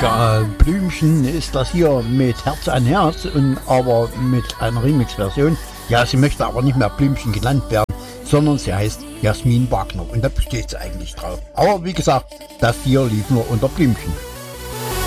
Ja, Blümchen ist das hier mit Herz an Herz, aber mit einer Remix-Version. Ja, sie möchte aber nicht mehr Blümchen genannt werden, sondern sie heißt Jasmin Wagner und da besteht sie eigentlich drauf. Aber wie gesagt, das hier lief nur unter Blümchen.